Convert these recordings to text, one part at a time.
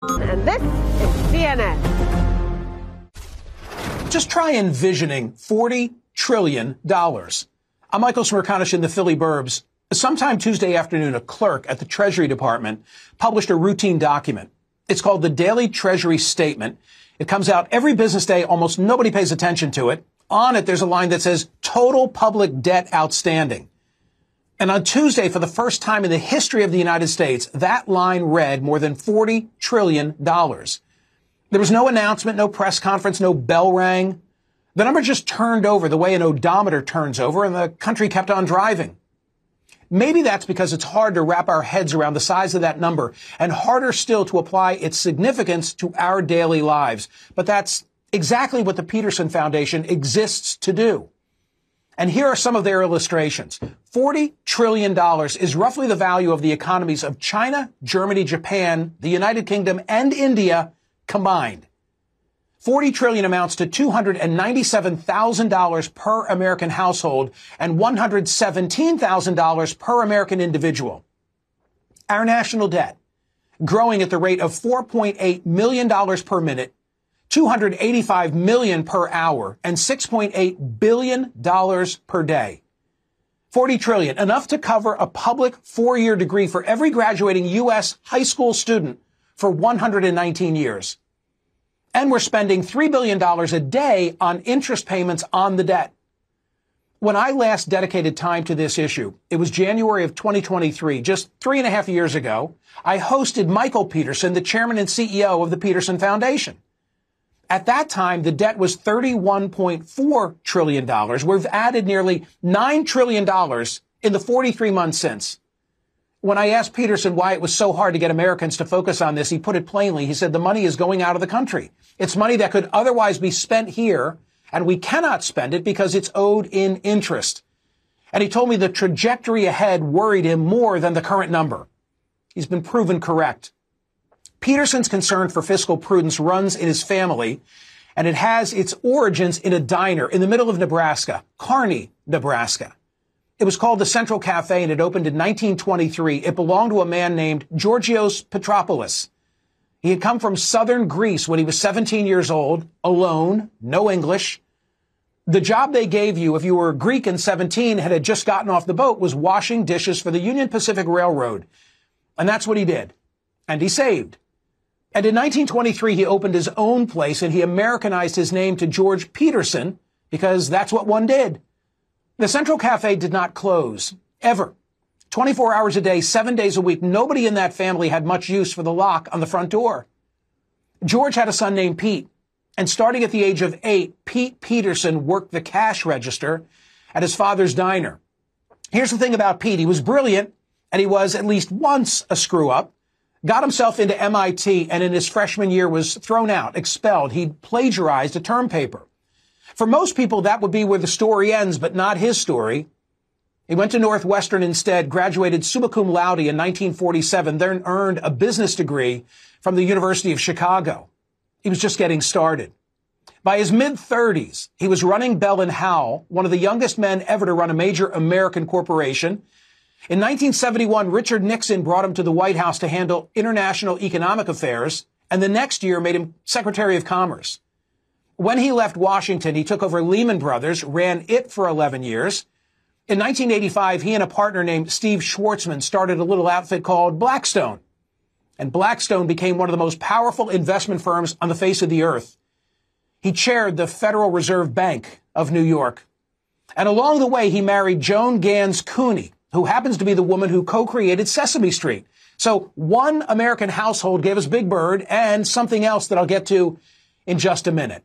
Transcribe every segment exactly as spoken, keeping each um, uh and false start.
And this is C N N. Just try envisioning forty trillion dollars. I'm Michael Smerconish in the Philly Burbs. Sometime Tuesday afternoon, a clerk at the Treasury Department published a routine document. It's called the Daily Treasury Statement. It comes out every business day. Almost nobody pays attention to it. On it, there's a line that says total public debt outstanding. And on Tuesday, for the first time in the history of the United States, that line read more than forty trillion dollars. There was no announcement, no press conference, no bell rang. The number just turned over the way an odometer turns over, and the country kept on driving. Maybe that's because it's hard to wrap our heads around the size of that number, and harder still to apply its significance to our daily lives. But that's exactly what the Peterson Foundation exists to do. And here are some of their illustrations. forty trillion dollars is roughly the value of the economies of China, Germany, Japan, the United Kingdom, and India combined. forty trillion dollars amounts to two hundred ninety-seven thousand dollars per American household and one hundred seventeen thousand dollars per American individual. Our national debt, growing at the rate of four point eight million dollars per minute, two hundred eighty-five million dollars per hour, and six point eight billion dollars per day. forty trillion dollars, enough to cover a public four-year degree for every graduating U S high school student for one hundred nineteen years. And we're spending three billion dollars a day on interest payments on the debt. When I last dedicated time to this issue, it was January of twenty twenty-three, just three and a half years ago. I hosted Michael Peterson, the chairman and C E O of the Peterson Foundation. At that time, the debt was thirty-one point four trillion dollars. We've added nearly nine trillion dollars in the forty-three months since. When I asked Peterson why it was so hard to get Americans to focus on this, he put it plainly. He said the money is going out of the country. It's money that could otherwise be spent here, and we cannot spend it because it's owed in interest. And he told me the trajectory ahead worried him more than the current number. He's been proven correct. Peterson's concern for fiscal prudence runs in his family, and it has its origins in a diner in the middle of Nebraska, Kearney, Nebraska. It was called the Central Cafe, and it opened in nineteen twenty-three. It belonged to a man named Georgios Petropoulos. He had come from southern Greece when he was seventeen years old, alone, no English. The job they gave you if you were Greek and seventeen and had just gotten off the boat was washing dishes for the Union Pacific Railroad. And that's what he did. And he saved. And in nineteen twenty-three, he opened his own place, and he Americanized his name to George Peterson because that's what one did. The Central Cafe did not close, ever. twenty-four hours a day, seven days a week, nobody in that family had much use for the lock on the front door. George had a son named Pete, and starting at the age of eight, Pete Peterson worked the cash register at his father's diner. Here's the thing about Pete. He was brilliant, and he was at least once a screw-up, got himself into M I T, and in his freshman year was thrown out, expelled. He'd plagiarized a term paper. For most people, that would be where the story ends, but not his story. He went to Northwestern instead, graduated summa cum laude in nineteen forty-seven, then earned a business degree from the University of Chicago. He was just getting started. By his mid-thirties, he was running Bell and Howell, one of the youngest men ever to run a major American corporation. In nineteen seventy-one, Richard Nixon brought him to the White House to handle international economic affairs, and the next year made him Secretary of Commerce. When he left Washington, he took over Lehman Brothers, ran it for eleven years. In nineteen eighty-five, he and a partner named Steve Schwarzman started a little outfit called Blackstone. And Blackstone became one of the most powerful investment firms on the face of the earth. He chaired the Federal Reserve Bank of New York. And along the way, he married Joan Gans Cooney, who happens to be the woman who co-created Sesame Street. So one American household gave us Big Bird and something else that I'll get to in just a minute.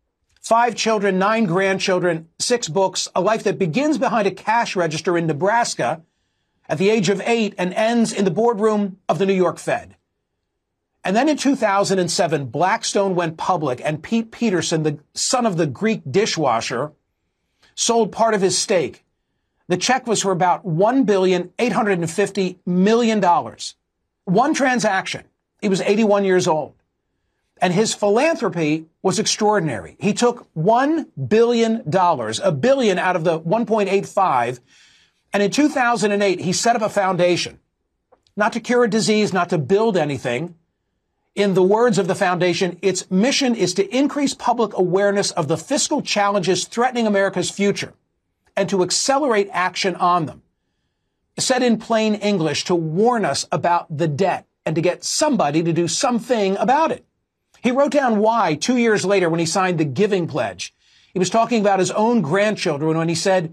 Five children, nine grandchildren, six books, a life that begins behind a cash register in Nebraska at the age of eight and ends in the boardroom of the New York Fed. And then in two thousand seven, Blackstone went public, and Pete Peterson, the son of the Greek dishwasher, sold part of his stake. The check was for about one billion eight hundred fifty million dollars. One transaction. He was eighty-one years old. And his philanthropy was extraordinary. He took one billion dollars, a billion out of the one point eight five, and in two thousand eight, he set up a foundation, not to cure a disease, not to build anything. In the words of the foundation, its mission is to increase public awareness of the fiscal challenges threatening America's future and to accelerate action on them. Said in plain English, to warn us about the debt and to get somebody to do something about it. He wrote down why two years later when he signed the Giving Pledge. He was talking about his own grandchildren when he said,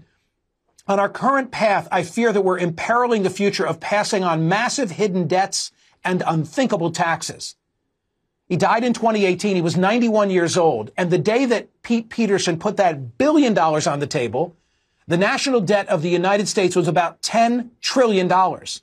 on our current path, I fear that we're imperiling the future of passing on massive hidden debts and unthinkable taxes. He died in twenty eighteen. He was ninety-one years old. And the day that Pete Peterson put that billion dollars on the table, the national debt of the United States was about ten trillion dollars.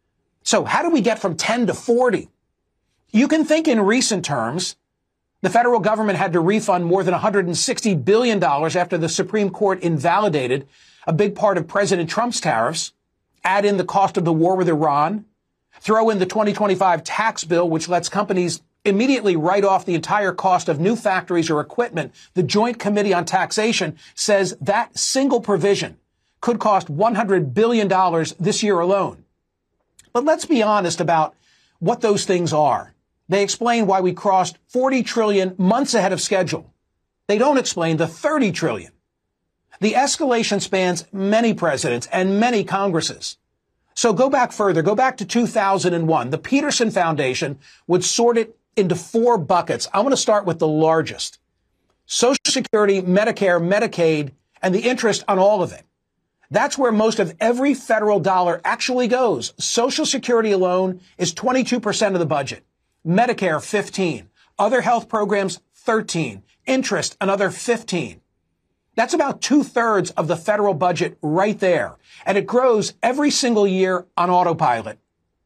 So how do we get from ten to forty? You can think in recent terms. The federal government had to refund more than one hundred sixty billion dollars after the Supreme Court invalidated a big part of President Trump's tariffs, add in the cost of the war with Iran, throw in the twenty twenty-five tax bill, which lets companies immediately write off the entire cost of new factories or equipment. The Joint Committee on Taxation says that single provision could cost one hundred billion dollars this year alone. But let's be honest about what those things are. They explain why we crossed forty trillion dollars months ahead of schedule. They don't explain the thirty trillion dollars. The escalation spans many presidents and many Congresses. So go back further. Go back to two thousand one. The Peterson Foundation would sort it into four buckets. I want to start with the largest. Social Security, Medicare, Medicaid, and the interest on all of it. That's where most of every federal dollar actually goes. Social Security alone is twenty-two percent of the budget. Medicare, fifteen. Other health programs, thirteen. Interest, another fifteen. That's about two-thirds of the federal budget right there. And it grows every single year on autopilot.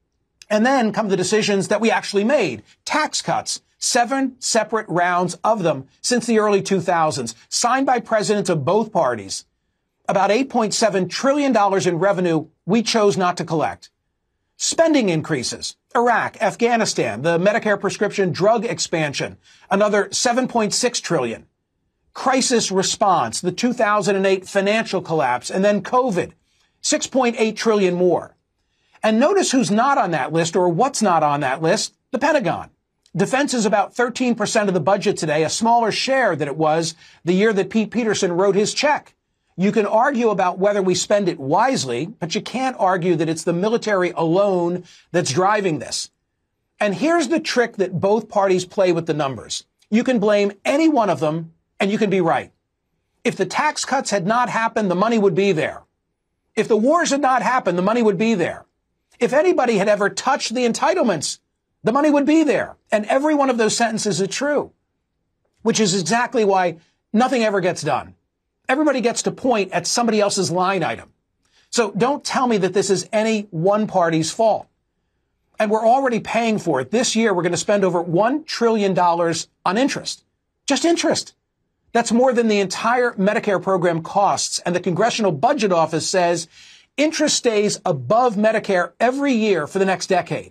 And then come the decisions that we actually made. Tax cuts, seven separate rounds of them since the early two thousands, signed by presidents of both parties. About eight point seven trillion dollars in revenue we chose not to collect. Spending increases, Iraq, Afghanistan, the Medicare prescription drug expansion, another seven point six trillion dollars. Crisis response, the two thousand eight financial collapse, and then COVID, six point eight trillion dollars more. And notice who's not on that list or what's not on that list, the Pentagon. Defense is about thirteen percent of the budget today, a smaller share than it was the year that Pete Peterson wrote his check. You can argue about whether we spend it wisely, but you can't argue that it's the military alone that's driving this. And here's the trick that both parties play with the numbers. You can blame any one of them, and you can be right. If the tax cuts had not happened, the money would be there. If the wars had not happened, the money would be there. If anybody had ever touched the entitlements, the money would be there. And every one of those sentences is true, which is exactly why nothing ever gets done. Everybody gets to point at somebody else's line item. So don't tell me that this is any one party's fault. And we're already paying for it. This year, we're going to spend over one trillion dollars on interest. Just interest. That's more than the entire Medicare program costs. And the Congressional Budget Office says interest stays above Medicare every year for the next decade.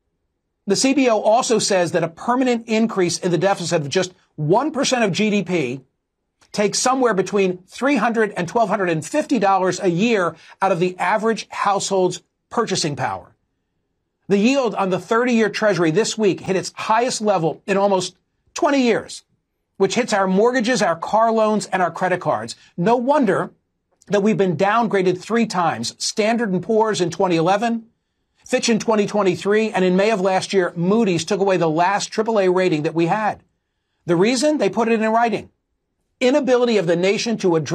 The C B O also says that a permanent increase in the deficit of just one percent of G D P takes somewhere between three hundred dollars and one thousand two hundred fifty dollars a year out of the average household's purchasing power. The yield on the thirty-year Treasury this week hit its highest level in almost twenty years, which hits our mortgages, our car loans, and our credit cards. No wonder that we've been downgraded three times. Standard and Poor's in twenty eleven, Fitch in twenty twenty-three, and in May of last year, Moody's took away the last triple A rating that we had. The reason? They put it in writing. Inability of the nation to address